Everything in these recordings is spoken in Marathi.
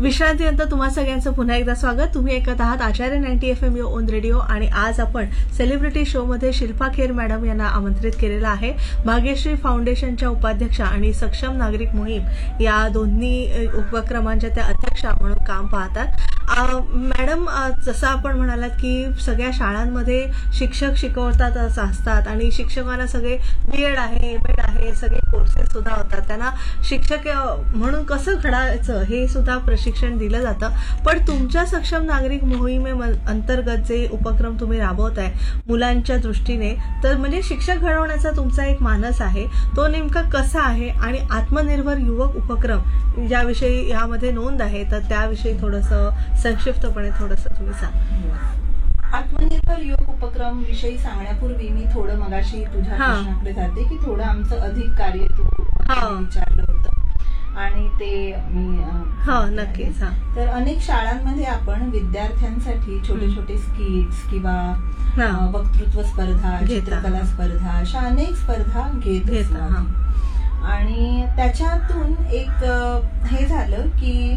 विश्रांतीनंतर तुम्हा सगळ्यांचं पुन्हा एकदा स्वागत. तुम्ही ऐकत आहात आचार्य 90 FM युअर ओन रेडिओ आणि आज आपण सेलिब्रिटी शो मध्ये शिल्पा खेर मॅडम यांना आमंत्रित केलेलं आहे. भाग्यश्री फाउंडेशनच्या उपाध्यक्षा आणि सक्षम नागरिक मोहीम या दोन्ही उपक्रमांच्या त्या अध्यक्षा म्हणून काम पाहतात. मॅडम, जसं आपण म्हणालात की सगळ्या शाळांमध्ये शिक्षक शिकवतात असतात आणि शिक्षकांना सगळे बीएड आहे, एमएड आहे, सगळे कोर्सेस सुद्धा होतात. त्यांना शिक्षक म्हणून कसं घडायचं हे सुद्धा प्रशिक्षण दिलं जातं. पण तुमच्या सक्षम नागरिक मोहिमे अंतर्गत जे उपक्रम तुम्ही राबवताय मुलांच्या दृष्टीने, तर म्हणजे शिक्षक घडवण्याचा तुमचा एक मानस आहे, तो नेमका कसा आहे आणि आत्मनिर्भर युवक उपक्रम ज्याविषयी यामध्ये नोंद आहे तर त्याविषयी थोडंसं संक्षिप्तपणे थोडंसं तुम्ही सांगा. आत्मनिर्भर युवक उपक्रम विषयी सांगण्यापूर्वी मी थोडं मगाशी तुझ्या प्रश्नाकडे जाते की थोडं आमचं अधिक कार्य तू विचारलं होतं आणि ते मी नक्कीच. तर अनेक शाळांमध्ये आपण विद्यार्थ्यांसाठी छोटे छोटे स्किट्स किंवा वक्तृत्व स्पर्धा, चित्रकला स्पर्धा अशा अनेक स्पर्धा घेत आणि त्याच्यातून एक हे झालं की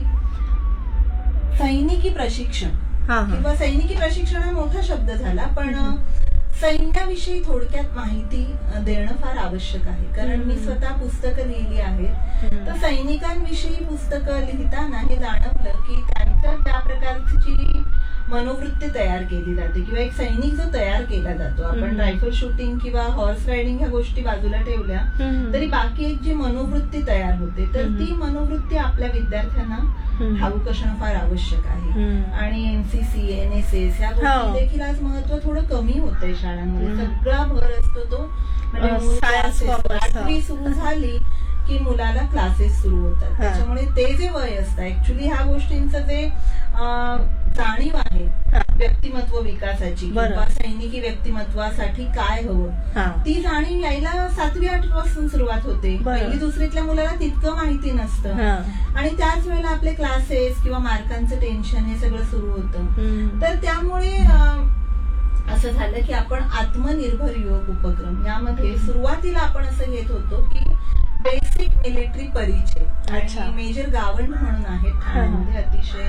सैनिकी प्रशिक्षण किंवा सैनिकी प्रशिक्षण हा मोठा शब्द झाला, पण सैन्याविषयी थोडक्यात माहिती देणं फार आवश्यक आहे. कारण मी स्वतः पुस्तकं लिहिली आहेत, तर सैनिकांविषयी पुस्तकं लिहिताना हे जाणवलं की त्यांच्या त्या प्रकारची मनोवृत्ती तयार केली जाते किंवा एक सैनिक जो तयार केला जातो, आपण रायफल शूटिंग किंवा हॉर्स रायडिंग ह्या गोष्टी बाजूला ठेवल्या तरी बाकी एक जी मनोवृत्ती तयार होते, तर ती मनोवृत्ती आपल्या विद्यार्थ्यांना ठाऊक असणं फार आवश्यक आहे. आणि एनसीसी, एनएसएस ह्या गोष्टी देखील आज महत्व थोडं कमी होतंय शाळांमध्ये. सगळा भर असतो तो म्हणजे 8वी सुरू झाली की मुलाला क्लासेस सुरू होतात. त्याच्यामुळे ते जे वय असतं ऍक्च्युली ह्या गोष्टींचं जे जाणीव आहे व्यक्तिमत्व विकासाची किंवा सैनिकी व्यक्तिमत्वासाठी काय हवं, ती जाणीव यायला 7वी-8वी पासून सुरुवात होते. 1ली-2रीतल्या मुलाला तितकं माहिती नसतं आणि त्याच वेळेला आपले क्लासेस किंवा मार्कांचं टेन्शन हे सगळं सुरू होतं. तर त्यामुळे असं झालं की आपण आत्मनिर्भर युवक उपक्रम यामध्ये सुरुवातीला आपण असं घेत होतो की बेसिक मिलिटरी परिचय. आणि मेजर गावंड म्हणून आहेत ठाण्यामध्ये, अतिशय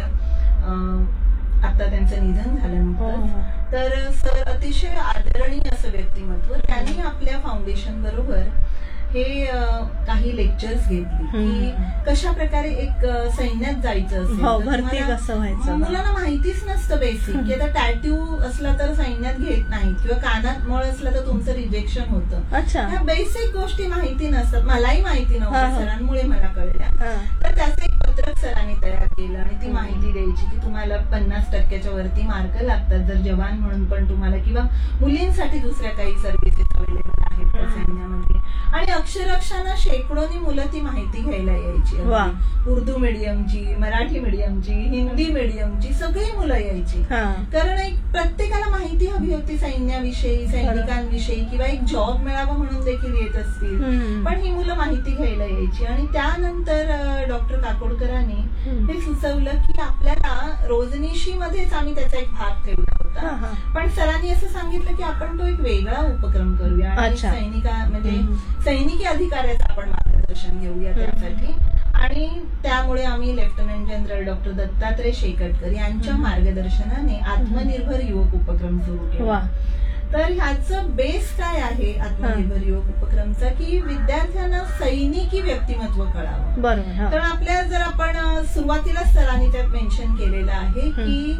आता त्यांचं निधन झाल्यानंतर, तर सर अतिशय आदरणीय असं व्यक्तिमत्व, त्यांनी आपल्या फाउंडेशन बरोबर हे काही लेक्चर्स घेतली की कशा प्रकारे एक सैन्यात जायचं असेल, भरती कसं व्हायचं, मुलांना माहितीच नसतं बेसिक की आता टॅटू असला तर सैन्यात घेत नाही किंवा कानात मळ असला तर तुमचं रिजेक्शन होतं. ह्या बेसिक गोष्टी माहिती नसतात. मलाही माहिती नव्हतं, सरांमुळे मला कळल्या. तर त्याचं एक पत्रक सरांनी तयार केलं आणि ती माहिती द्यायची की तुम्हाला 50% वरती मार्क लागतात जर जवान म्हणून पण तुम्हाला किंवा मुलींसाठी दुसऱ्या काही सर्व्हिसेस अवेलेबल आहेत त्या सैन्यामध्ये. आणि अक्षरशः शेकडोनी मुलं ती माहिती घ्यायला यायची. उर्दू मीडियमची, मराठी मीडियमची, हिंदी मीडियमची सगळी मुलं यायची. कारण एक प्रत्येकाला माहिती हवी होती सैन्याविषयी, सैनिकांविषयी किंवा एक जॉब मिळावा म्हणून देखील येत असतील, पण ही मुलं माहिती घ्यायला यायची. आणि त्यानंतर डॉक्टर काकोडकरांनी हे सुचवलं की आपल्याला रोजनिशीमध्येच आम्ही त्याचा एक भाग ठेवला होता, पण सरांनी असं सांगितलं की आपण तो एक वेगळा उपक्रम करूया आणि म्हणजे सैनिकी अधिकाऱ्याचं आपण मार्गदर्शन घेऊया त्यासाठी. आणि त्यामुळे आम्ही lieutenant general doctor Dattatray Shekatkar यांच्या मार्गदर्शनाने आत्मनिर्भर युवक उपक्रम सुरू केला. तर ह्याचं बेस काय आहे आत्मनिर्भर युवक उपक्रमचा की विद्यार्थ्यांना सैनिकी व्यक्तिमत्व कळावं. कारण आपल्या जर आपण सुरुवातीला सरांनी त्यात मेन्शन केलेलं आहे की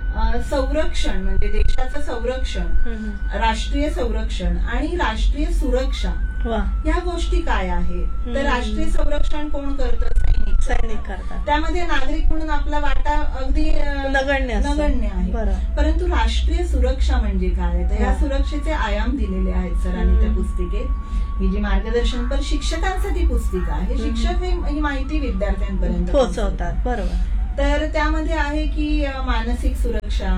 संरक्षण म्हणजे देशाचं संरक्षण, राष्ट्रीय संरक्षण आणि राष्ट्रीय सुरक्षा ह्या गोष्टी काय आहेत. तर राष्ट्रीय संरक्षण कोण करतं? सैनिक करतात. त्यामध्ये नागरिक म्हणून आपला वाटा अगदी नगण्य आहे. परंतु राष्ट्रीय सुरक्षा म्हणजे काय, तर या सुरक्षेचे आयाम दिलेले आहेत सरांनी त्या पुस्तिकेत. ही जी मार्गदर्शनपर शिक्षकांसाठी पुस्तिका आहे, शिक्षक ही माहिती विद्यार्थ्यांपर्यंत पोहोचवतात. बरोबर. तर त्यामध्ये आहे की मानसिक सुरक्षा,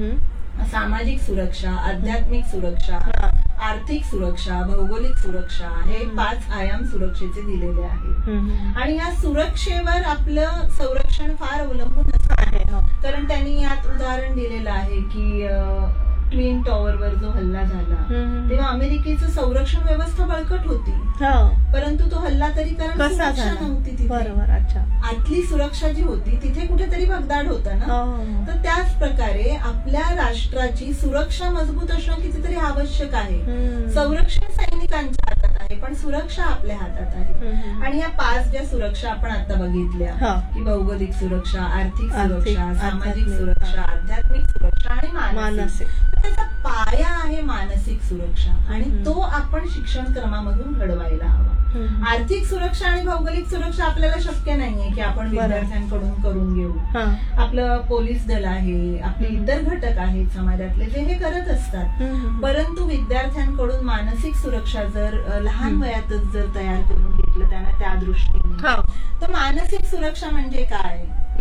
सामाजिक सुरक्षा, आध्यात्मिक सुरक्षा, आर्थिक सुरक्षा, भौगोलिक सुरक्षा हे 5 आयाम सुरक्षेचे दिलेले आहेत. आणि या सुरक्षेवर आपलं संरक्षण फार अवलंबून असतं. कारण त्यांनी यात उदाहरण दिलेलं आहे की ट्विन टॉवरवर जो हल्ला झाला तेव्हा अमेरिकेचं संरक्षण व्यवस्था बळकट होती, परंतु तो हल्ला तरी कारण सुरक्षा नव्हती तिथे. बरोबर. अच्छा. आतली सुरक्षा जी होती तिथे कुठेतरी भगदाड होता ना. तर त्याच प्रकारे आपल्या राष्ट्राची सुरक्षा मजबूत असणं कितीतरी आवश्यक आहे. संरक्षण सैनिकांच्या हातात आहे पण सुरक्षा आपल्या हातात आहे. आणि या 5 ज्या सुरक्षा आपण आता बघितल्या की भौगोलिक सुरक्षा, आर्थिक सुरक्षा, सामाजिक सुरक्षा, आध्यात्मिक सुरक्षा आणि मानसिक, त्याचा पाया आहे मानसिक सुरक्षा आणि तो आपण शिक्षण क्रमामधून घडवायला हवा. आर्थिक सुरक्षा आणि भौगोलिक सुरक्षा आपल्याला शक्य नाहीये की आपण विद्यार्थ्यांकडून करून घेऊ. आपलं पोलीस दल आहे, आपले इतर घटक आहेत समाजातले जे हे करत असतात, परंतु विद्यार्थ्यांकडून मानसिक सुरक्षा जर लहान वयातच जर तयार करून घेतलं त्यांना त्या दृष्टीने, तर मानसिक सुरक्षा म्हणजे काय,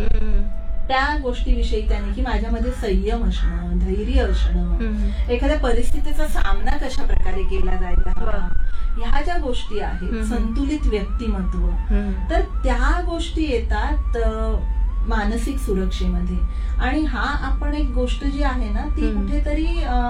त्या गोष्टीविषयी त्यांनी की माझ्यामध्ये संयम असणं, धैर्य असणं, एखाद्या परिस्थितीचा सामना कशा प्रकारे केला जायला हवा, ह्या ज्या गोष्टी आहेत, संतुलित व्यक्तिमत्व, तर त्या गोष्टी येतात मानसिक सुरक्षेमध्ये. आणि हा आपण एक गोष्ट जी आहे ना ती कुठेतरी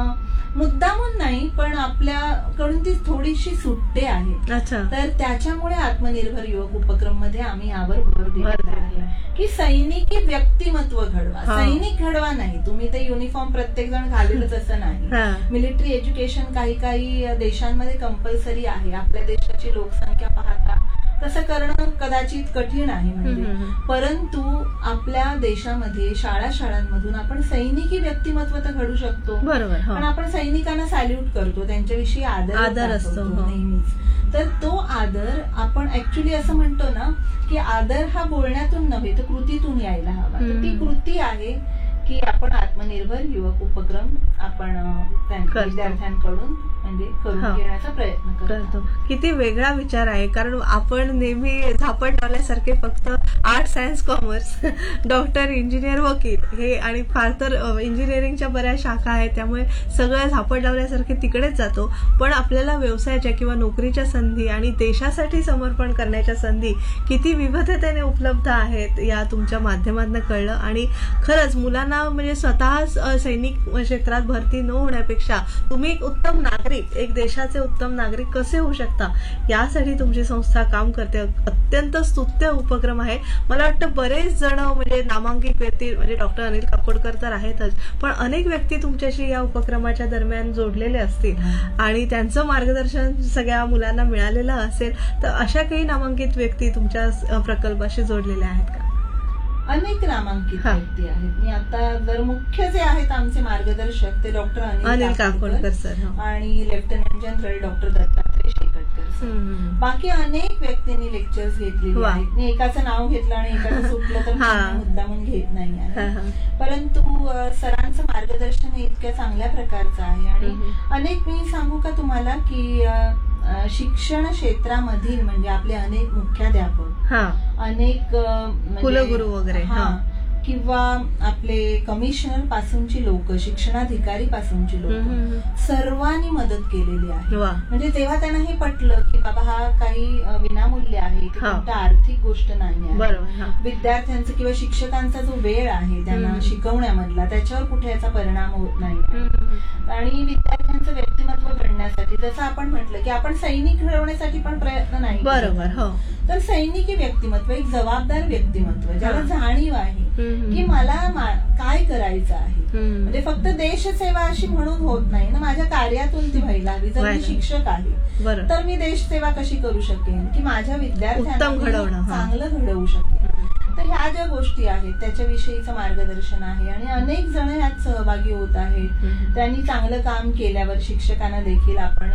मुद्दामून नाही पण आपल्याकडून ती थोडीशी सुटते आहे. तर त्याच्यामुळे आत्मनिर्भर युवक उपक्रम मध्ये आम्ही यावर भर दिला आहे की सैनिकी व्यक्तिमत्व घडवा. सैनिक घडवा नाही, तुम्ही ते युनिफॉर्म प्रत्येक जण घालेलच असं नाही. मिलिटरी एज्युकेशन काही देशांमध्ये कंपल्सरी आहे. आपल्या देशाची लोकसंख्या पाहता तसं करणं कदाचित कठीण आहे म्हणजे, परंतु आपल्या देशामध्ये शाळांमधून आपण सैनिकी व्यक्तिमत्व तर घडू शकतो. बरोबर. पण आपण सैनिकांना सॅल्यूट करतो, त्यांच्याविषयी आदर असतो नेहमीच. तर तो आदर आपण ऍक्च्युली असं म्हणतो ना की आदर हा बोलण्यातून नव्हे तर कृतीतून यायला हवा. तर ती कृती आहे की आपण आत्मनिर्भर युवक उपक्रम आपण विद्यार्थ्यांकडून म्हणजे करून घेण्याचा प्रयत्न करतो. किती वेगळा विचार आहे, कारण आपण नेहमी झापड लावल्यासारखे फक्त art, science, commerce, doctor, engineer, वकील हे आणि फार तर इंजिनिअरिंगच्या बऱ्याच शाखा आहेत, त्यामुळे सगळं झापड लावल्यासारखे तिकडेच जातो. पण आपल्याला व्यवसायाच्या किंवा नोकरीच्या संधी आणि देशासाठी समर्पण करण्याच्या संधी किती विविधतेने उपलब्ध आहेत या तुमच्या माध्यमातून कळलं. आणि खरंच मुलांना म्हणजे स्वतः सैनिक क्षेत्रात भरती न होण्यापेक्षा तुम्ही एक उत्तम नागरिक, एक देशाचे उत्तम नागरिक कसे होऊ शकता यासाठी तुमची संस्था काम करते. अत्यंत स्तुत्य उपक्रम आहे. मला वाटतं बरेच जण म्हणजे नामांकित व्यक्ती म्हणजे डॉक्टर अनिल काकोडकर तर आहेतच, पण अनेक व्यक्ती तुमच्याशी या उपक्रमाच्या दरम्यान जोडलेले असतील आणि त्यांचं मार्गदर्शन सगळ्या मुलांना मिळालेलं असेल. तर अशा काही नामांकित व्यक्ती तुमच्या प्रकल्पाशी जोडलेल्या आहेत का? अनेक नामांकित व्यक्ती आहेत. मी आता जर मुख्य जे आहेत आमचे मार्गदर्शक ते डॉक्टर अनिल काकोडकर सर आणि lieutenant general doctor Dattatray Shekatkar sir. बाकी अनेक व्यक्तींनी लेक्चर्स घेतलेले आहेत. मी एकाचं नाव घेतलं आणि एकाचं सुटलं तर मुद्दामून घेत नाही आहे, परंतु सरांचं मार्गदर्शन हे इतक्या चांगल्या प्रकारचं आहे. आणि अनेक मी सांगू का तुम्हाला की शिक्षण क्षेत्रामधील म्हणजे आपले अनेक मुख्याध्यापक, अनेक कुलगुरू वगैरे किंवा आपले कमिशनर पासूनची लोक, शिक्षणाधिकारी पासूनची लोक सर्वांनी मदत केलेली आहे. म्हणजे तेव्हा त्यांना हे पटलं की बाबा हा काही विनामूल्य आहे, कोणता आर्थिक गोष्ट नाही आहे. विद्यार्थ्यांचा किंवा शिक्षकांचा जो वेळ आहे त्यांना शिकवण्यामधला त्याच्यावर कुठे याचा परिणाम होत नाही. आणि विद्यार्थ्यांचं व्यक्तिमत्व घडण्यासाठी जसं आपण म्हटलं की आपण सैनिक घडवण्यासाठी पण प्रयत्न नाही. बरोबर. तर सैनिकी व्यक्तिमत्व एक जबाबदार व्यक्तिमत्व ज्याला जाणीव आहे की मला काय करायचं आहे. म्हणजे फक्त देशसेवा अशी म्हणून होत नाही ना, माझ्या कार्यातून ती व्हायला हवी. जर मी शिक्षक आहे तर मी देशसेवा कशी करू शकेन की माझ्या विद्यार्थ्यांना चांगलं घडवू शकेन. तर ह्या ज्या गोष्टी आहेत त्याच्याविषयीचं मार्गदर्शन आहे आणि अनेक जण यात सहभागी होत आहेत. त्यांनी चांगलं काम केल्यावर शिक्षकांना देखील आपण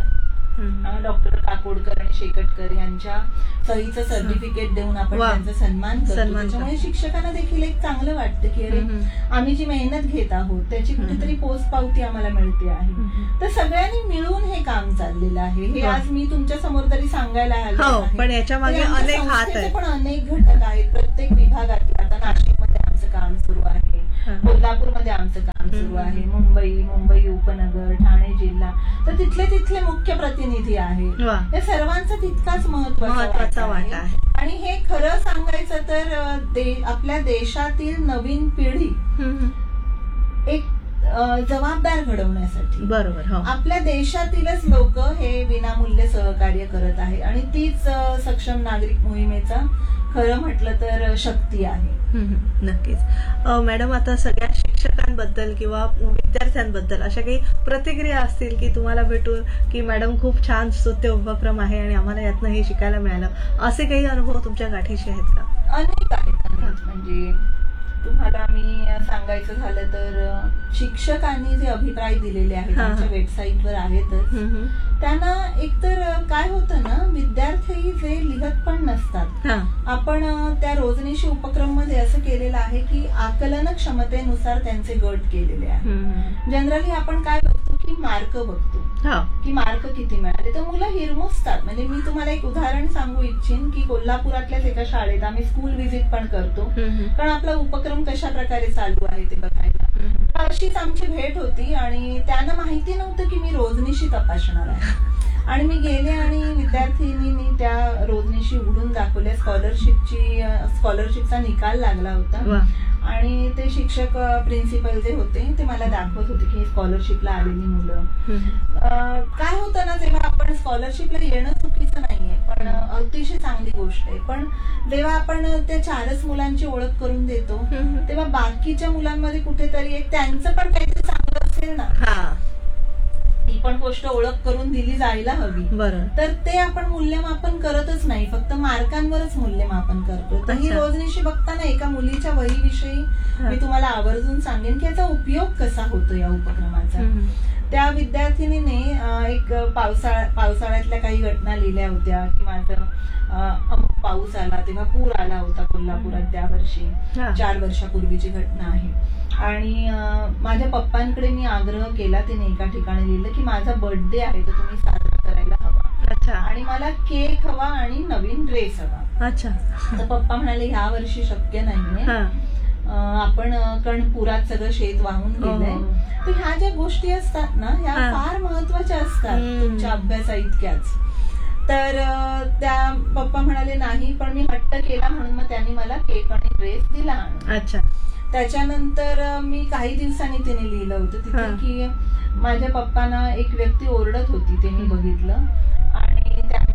डॉक्टर काकोडकर आणि शेकटकर यांच्या सहीचं सर्टिफिकेट देऊन आपण त्यांचा सन्मान करतो. त्याच्यामुळे शिक्षकांना देखील एक चांगलं वाटतं की अरे आम्ही जी मेहनत घेत आहोत त्याची कुठेतरी पोच पावती आम्हाला मिळते आहे. तर सगळ्यांनी मिळून हे काम चाललेलं आहे. हे आज मी तुमच्या समोर तरी सांगायला आलो, पण याच्या मागे अनेक हात आहेत, पण अनेक घटक आहेत प्रत्येक विभागातले. आता नाशिकमध्ये आमचं काम सुरू आहे, कोल्हापूरमध्ये आमचं काम सुरू आहे, मुंबई उपनगर, ठाणे जिल्हा, तर तिथले मुख्य प्रतिनिधी आहेत. या सर्वांचा तितकाच महत्वाचा वाटा आहे. आणि हे खरं सांगायचं तर आपल्या देशातील नवीन पिढी एक जबाबदार घडवण्यासाठी. बरोबर. आपल्या देशातीलच लोक हे विनामूल्य सहकार्य करत आहे आणि तीच सक्षम नागरिक मोहिमेचा खरं म्हटलं तर शक्ती आहे. नक्कीच. मॅडम, आता सगळ्या शिक्षकांबद्दल किंवा विद्यार्थ्यांबद्दल अशा काही प्रतिक्रिया असतील की तुम्हाला भेटून की मॅडम खूप छान स्तुत्य उपक्रम आहे आणि आम्हाला यातनं हे शिकायला मिळालं, असे काही अनुभव तुमच्या गाठीशी आहेत का? अनेक आहेत. म्हणजे तुम्हाला मी सांगायचं झालं तर शिक्षकांनी जे अभिप्राय दिलेले आहेत त्यांच्या वेबसाईटवर आहेतच. त्यांना एकतर काय होतं ना, विद्यार्थी जे लिहत पण नसतात. आपण त्या रोजनिशी उपक्रम मध्ये असं केलेलं आहे की आकलन क्षमतेनुसार त्यांचे गट केलेले आहेत. जनरली आपण काय बघतो की मार्क बघतो की मार्क किती मिळाले, तर मुलं हिरमुसतात. म्हणजे मी तुम्हाला एक उदाहरण सांगू इच्छिन की कोल्हापुरातल्याच एका शाळेत आम्ही स्कूल व्हिजिट पण करतो, कारण आपला उपक्रम कशा प्रकारे चालू आहे ते बघायला. अशीच आमची भेट होती आणि त्यांना माहिती नव्हतं की मी रोजनिशी तपासणार आहे. आणि मी गेले आणि विद्यार्थिनींनी त्या रोजनिशी उघडून दाखवल्या. स्कॉलरशिपचा निकाल लागला होता आणि ते शिक्षक प्रिन्सिपल जे होते ते मला दाखवत होते की स्कॉलरशिपला आलेली मुलं. काय होतं ना, जेव्हा आपण स्कॉलरशिपला येणं चुकीचं नाहीये, पण अतिशय चांगली गोष्ट आहे. पण जेव्हा आपण त्या 4च मुलांची ओळख करून देतो तेव्हा बाकीच्या मुलांमध्ये कुठेतरी एक त्यांचं पण काहीतरी चांगलं असेल ना, ती पण गोष्ट ओळख करून दिली जायला हवी. तर ते आपण मूल्यमापन करतच नाही, फक्त मार्कांवरच मूल्यमापन करतो. तर ही रोजनिशी बघताना एका मुलीच्या वहीविषयी मी तुम्हाला आवर्जून सांगेन की याचा उपयोग कसा होतो या उपक्रमाचा. त्या विद्यार्थिनीने एक पावसाळ्यातल्या काही घटना लिहिल्या होत्या की माझं अमुक पाऊस आला तेव्हा पूर आला होता कोल्हापुरात त्या वर्षी, 4 वर्षापूर्वीची घटना आहे. आणि माझ्या पप्पांकडे मी आग्रह केला, तिने एका ठिकाणी लिहिलं की माझा बर्थडे आहे तर तुम्ही साजरा करायला हवा आणि मला केक हवा आणि नवीन ड्रेस हवा. तर पप्पा म्हणाले ह्या वर्षी शक्य नाहीये, आपण कारण पुरात सगळं शेत वाहून गेलंय. तर ह्या ज्या गोष्टी असतात ना ह्या फार महत्वाच्या असतात तुमच्या अभ्यासा इतक्याच. तर त्या पप्पा म्हणाले नाही, पण मी हट्ट केला म्हणून मग त्यांनी मला केक आणि ड्रेस दिला. त्याच्यानंतर मी काही दिवसांनी तिने लिहिलं होतं तिथे की माझ्या पप्पांना एक व्यक्ती ओरडत होती, ते मी बघितलं आणि त्यांना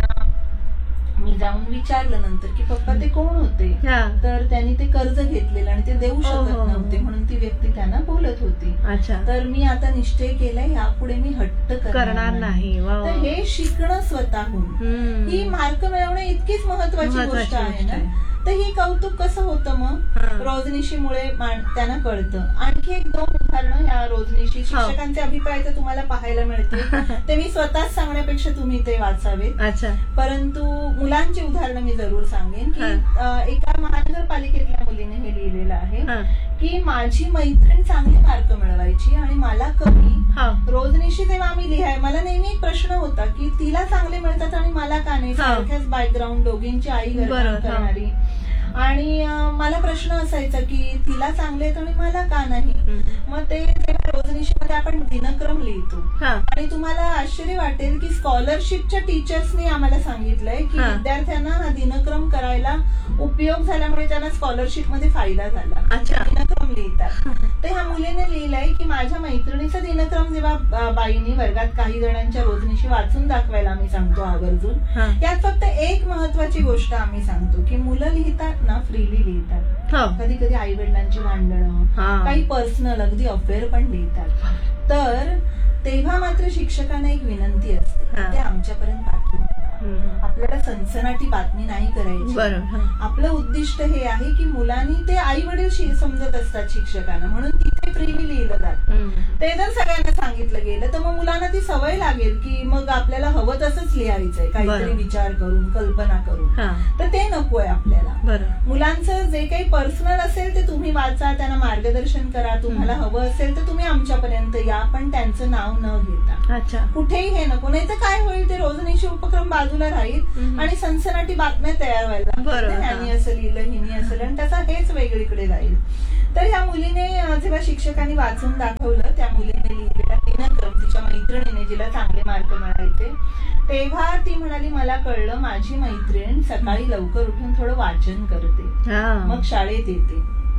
मी जाऊन विचारलं नंतर की पप्पा ते कोण होते, तर त्यांनी ते कर्ज घेतलेलं आणि ते देऊ शकत नव्हते म्हणून ती व्यक्ती त्यांना बोलत होती. तर मी आता निश्चय केलाय यापुढे मी हट्ट करणार नाही. तर हे शिकणं स्वतःहून, ही मार्क मिळवणं इतकीच महत्वाची गोष्ट आहे ना. तर ही कौतुक कसं होतं मग रोजनिशीमुळे त्यांना कळतं. आणखी 1-2 उदाहरणं ह्या रोजनिशी शिक्षकांचे अभिप्राय तर तुम्हाला पाहायला मिळतील, ते मी स्वतःच सांगण्यापेक्षा तुम्ही ते वाचावेत. परंतु मुलांची उदाहरणं मी जरूर सांगेन की एका महानगरपालिकेतल्या मुलीने हे लिहिलेलं आहे की माझी मैत्रीण चांगले मार्क मिळवायची आणि मला कमी. रोजनिशी जेव्हा आम्ही लिहाय मला नेहमी एक प्रश्न होता की तिला चांगले मिळतात आणि मला का नाही, सारख्याच बॅकग्राऊंड, दोघींची आई घरकाम करणारी. आणि मला प्रश्न असायचा की तिला चांगले आहेत आणि मला का नाही. मग ते रोजनिशीमध्ये आपण दिनक्रम लिहितो आणि तुम्हाला आश्चर्य वाटेल की स्कॉलरशिपच्या टीचर्सनी आम्हाला सांगितलंय की विद्यार्थ्यांना हा दिनक्रम करायला उपयोग झाल्यामुळे त्यांना स्कॉलरशिप मध्ये फायदा झाला. दिनक्रम लिहितात. तर ह्या मुलीने लिहिलंय की माझ्या मैत्रिणीचा दिनक्रम जेव्हा बाईंनी वर्गात काही जणांच्या रोजनिशी वाचून दाखवायला आम्ही सांगतो आवर्जून, यात फक्त एक महत्वाची गोष्ट आम्ही सांगतो की मुलं लिहितात ना फ्रीली लिहितात. कधी कधी आई वडिलांची भांडणं, काही पर्सनल अगदी अफेअर पण लिहितात. तर तेव्हा मात्र शिक्षकांना एक विनंती असते ते आमच्यापर्यंत पाठवून आपल्याला सनसनाटी बातमी नाही करायची. आपलं उद्दिष्ट हे आहे की मुलांनी ते आई वडील समजत असतात शिक्षकांना, म्हणून तिथे फ्रीली लिहिलं जातं. ते जर सगळ्यांना सांगितलं गेलं तर मग मुलांना ती सवय लागेल की मग आपल्याला हवं तसंच लिहायचंय, काहीतरी विचार करून कल्पना करून. तर ते नकोय आपल्याला. मुलांचं जे काही पर्सनल असेल ते तुम्ही वाचा, त्यांना मार्गदर्शन करा. तुम्हाला हवं असेल तर तुम्ही आमच्यापर्यंत या, पण त्यांचं नाव न घेता कुठेही हे नको. नाही तर काय होईल, ते रोजनिशी उपक्रम बाजूला राहील आणि सनसनाटी बातम्या तयार व्हायला, ह्यानी असं लिहिलं, हिनी असं, आणि त्याचा हेच वेगळीकडे जाईल. तर ह्या मुलीने जेव्हा शिक्षकांनी वाचून दाखवलं, त्या मुलीने लिहिलेला दिनक्रम तिच्या मैत्रिणीने जिला चांगले मार्क मिळायचे, तेव्हा ती म्हणाली मला कळलं माझी मैत्रीण सकाळी लवकर उठून थोडं वाचन करते, मग शाळेत येते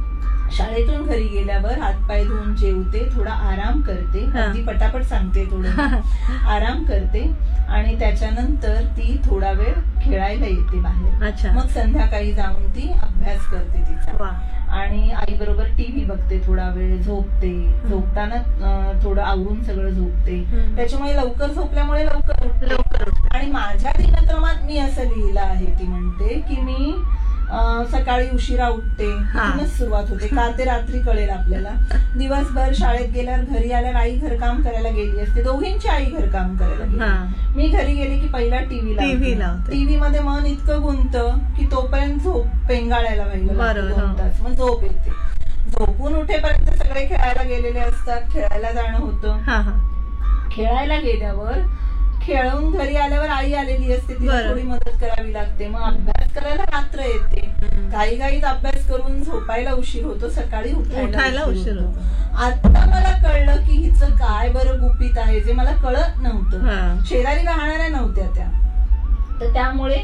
शाळेतून घरी गेल्यावर हातपाय धुवून जेवते, थोडा आराम करते, अगदी पटापट सांगते, थोडं आराम करते आणि त्याच्यानंतर ती थोडा वेळ खेळायला येते बाहेर. मग संध्याकाळी जाऊन ती अभ्यास करते तिचा आणि आई बरोबर टीव्ही बघते, थोडा वेळ झोपते. झोपताना थोडं आवरून सगळं झोपते. त्याच्यामुळे लवकर झोपल्यामुळे लवकर आणि माझ्या दिनक्रमात मी असं लिहिलं आहे, ती म्हणते की मी सकाळी उशिरा उठते, तिथूनच सुरुवात होते. का ते रात्री कळेल आपल्याला. दिवसभर शाळेत गेल्यावर घरी आल्यावर आई घरकाम करायला गेली असते, दोघींची आई घरकाम करायला गेली. मी घरी गेले की पहिला टीव्ही लावते. टीव्ही मध्ये मन इतकं गुंततं की तोपर्यंत झोप पेंगाळायला व्हायला 2 तास, मग झोप येते. झोपून उठेपर्यंत सगळे खेळायला गेलेले असतात, खेळायला जाणं होतं. खेळायला गेल्यावर खेळून घरी आल्यावर आई आलेली असते, तिला थोडी मदत करावी लागते. मग अभ्यास करायला रात्र येते, घाईघाईत अभ्यास करून झोपायला उशीर होतो, सकाळी उठायला उशीर होतो. आता मला कळलं की हिचं काय बरं गुपित आहे जे मला कळत नव्हतं. शेजारी राहणाऱ्या नव्हत्या त्या, तर त्यामुळे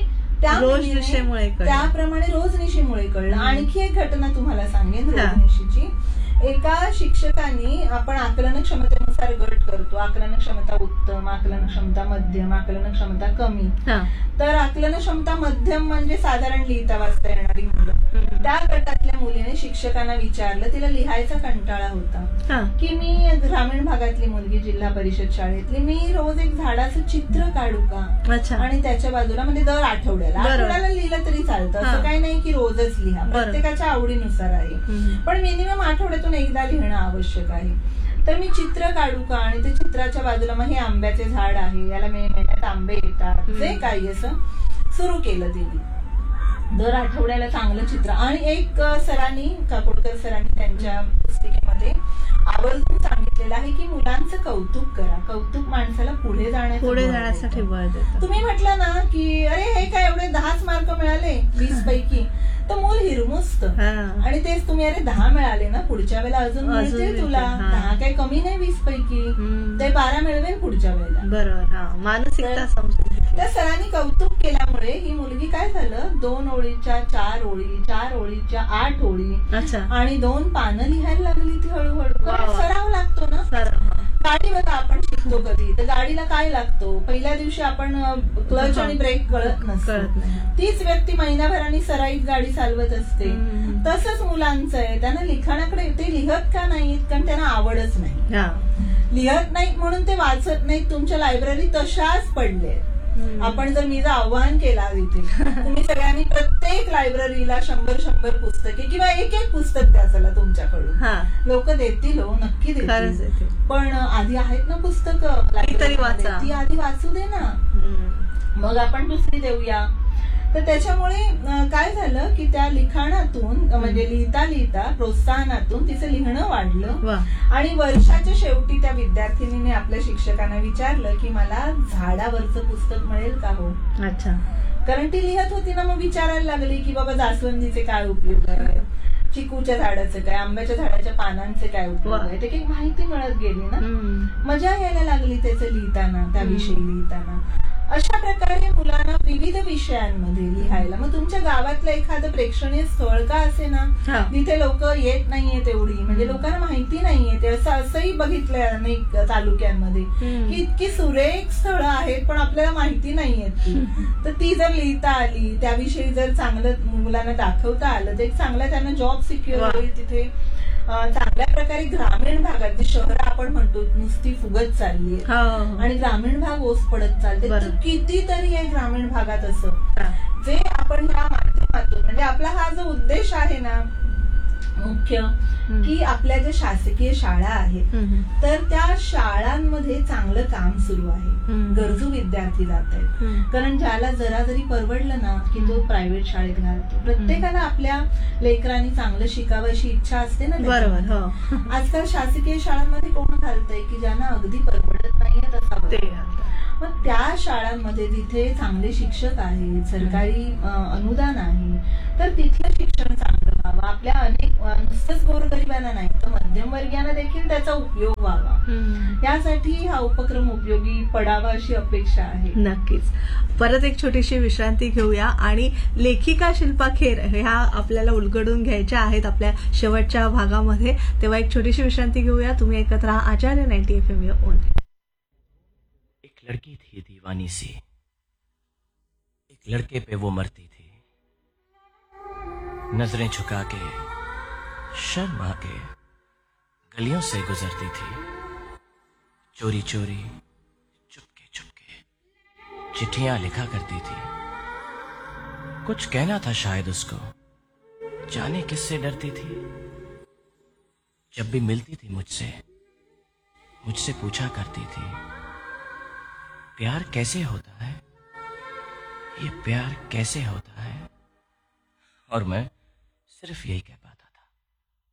त्याप्रमाणे रोजनिशीमुळे कळलं. आणखी एक घटना तुम्हाला सांगेन रोजनिशीची. एका शिक्षकांनी, आपण आकलन क्षमतेनुसार गट करतो, आकलन क्षमता उत्तम, आकलन क्षमता मध्यम, आकलन क्षमता कमी. तर आकलन क्षमता मध्यम म्हणजे साधारण लिहिता वाचता येणारी मुलं. त्या गटातल्या मुलीने शिक्षकांना विचारलं, तिला लिहायचा कंटाळा होता, की मी ग्रामीण भागातली मुलगी, जिल्हा परिषद शाळेतली, मी रोज एक झाडाचं चित्र काढू का आणि त्याच्या बाजूला, म्हणजे दर आठवड्याला लिहिलं तरी चालतं, असं काही नाही की रोजच लिहा, प्रत्येकाच्या आवडीनुसार आहे, पण मिनिमम आठवड्यातून एकदा लिहिणं आवश्यक आहे. तर मी चित्र काढू का आणि ते चित्राच्या बाजूला मग हे आंब्याचे झाड आहे, याला मे महिन्यात आंबे येतात, जे काही असं सुरू केलं तिने. दर आठवड्याला चांगलं चित्र. आणि एक सरांनी, काकोडकर सरांनी त्यांच्या पुस्तिकेमध्ये आवर्जून सांगितलेलं आहे की मुलांचं कौतुक करा, कौतुक माणसाला पुढे जाण्यासाठी बळ देतं. तुम्ही म्हटलं ना की अरे हे काय एवढे 10 मार्क मिळाले 20 पैकी, तर मूल हिरमुसतं. आणि तेच तुम्ही अरे 10 मिळाले ना, पुढच्या वेळेला अजून मिळतील तुला, 10 काही कमी नाही 20 पैकी, ते 12 मिळवेल पुढच्या वेळेला. बरोबर, मानसिकता समजून. त्या सरांनी कौतुक केल्यामुळे ही मुलगी काय झालं, 2 ओळीच्या 4 ओळी, 4 ओळीच्या 8 ओळी आणि 2 पानं लिहायला लागली ती हळूहळू. सराव लागतो ना. गाडी बघा आपण शिकतो कधी, तर गाडीला काय लागतो, पहिल्या दिवशी आपण क्लच आणि ब्रेक कळत नसतं. तीच व्यक्ती महिनाभराने सराईत गाडी चालवत असते. तसंच मुलांचं आहे, त्यांना लिखाणाकडे ते लिहत का नाहीत, कारण त्यांना आवडच नाही. लिहत नाहीत म्हणून ते वाचत नाहीत. तुमच्या लायब्ररी तशाच पडले. आपण जर मी जर आव्हान केला इथे, तुम्ही सगळ्यांनी प्रत्येक लायब्ररीला 100 पुस्तके किंवा एक पुस्तक द्या चला तुमच्याकडून, लोक देतील, नक्की देतील. पण आधी आहेत ना पुस्तकं, ती आधी वाचू दे ना, मग आपण दुसरी देऊया. तर त्याच्यामुळे काय झालं की त्या लिखाणातून, म्हणजे लिहिता लिहिता प्रोत्साहनातून तिचं लिहिणं वाढलं. आणि वर्षाच्या शेवटी त्या विद्यार्थिनीने आपल्या शिक्षकांना विचारलं की मला झाडावरचं पुस्तक मिळेल का हो. कारण ती लिहत होती ना, मग विचारायला लागली की बाबा जास्वंदीचे काय उपयोग आहे, चिकूच्या झाडाचं काय, आंब्याच्या झाडाच्या पानांचे काय उपयोग आहे, ते काही माहिती मिळत गेली ना, मजा यायला लागली त्याचं लिहिताना, त्याविषयी लिहिताना. अशा प्रकारे मुलांना विविध विषयांमध्ये लिहायला. मग तुमच्या गावातलं एखादं प्रेक्षणीय स्थळ का असे ना, तिथे लोक येत नाहीयेत एवढी, म्हणजे लोकांना माहिती नाहीये, असंही बघितलंय अनेक तालुक्यांमध्ये की इतकी सुरेख स्थळं आहेत पण आपल्याला माहिती नाहीयेत ती. तर ती जर लिहिता आली, त्याविषयी जर चांगलं मुलांना दाखवता आलं, तर एक चांगला त्यांना जॉब सिक्युअर होईल तिथे. चांगल्या प्रकारे ग्रामीण भागात, जी शहरं आपण म्हणतो नुसती फुगत चालली आहे आणि ग्रामीण भाग ओस पडत चालते, तर कितीतरी आहे ग्रामीण भागात असं, जे आपण ह्या माध्यमातून, म्हणजे आपला हा जो उद्देश आहे ना मुख्य, की आपल्या ज्या शासकीय शाळा आहेत तर त्या शाळांमध्ये चांगलं काम सुरू आहे, गरजू विद्यार्थी जात आहेत. कारण ज्याला जरा जरी परवडलं ना की तो प्रायव्हेट शाळेत घालतो. प्रत्येकाला आपल्या लेकरांनी चांगलं शिकावं अशी इच्छा असते ना. बरोबर. आजकाल शासकीय शाळांमध्ये कोण घालतंय की ज्यांना अगदी परवडत नाहीये तसा ते घालतात. मग त्या शाळांमध्ये जिथे चांगले शिक्षक आहेत, सरकारी अनुदान आहे, तर तिथलं शिक्षण चांगलं व्हावं. आपल्या अनेक नुसतंच गोरगरिबांना नाही तर मध्यमवर्गीयांना देखील त्याचा उपयोग व्हावा, यासाठी हा उपक्रम उपयोगी पडावा अशी अपेक्षा आहे. नक्कीच. परत एक छोटीशी विश्रांती घेऊया आणि लेखिका शिल्पा खेर ह्या आपल्याला उलगडून घ्यायच्या आहेत आपल्या शेवटच्या भागामध्ये. तेव्हा एक छोटीशी विश्रांती घेऊया. तुम्ही ऐकत राहा आचार्य 90 FM ओन. एक लड़की थी दीवानी सी, एक लड़के पे वो मरती थी, नजरें झुका के शर्मा के गलियों से गुजरती थी, चोरी चोरी चुपके चुपके चिट्ठियां लिखा करती थी. कुछ कहना था शायद उसको, जाने किससे डरती थी. जब भी मिलती थी मुझसे पूछा करती थी, प्यार कैसे होता है, ये प्यार कैसे होता है. और मैं सिर्फ यही कह पाता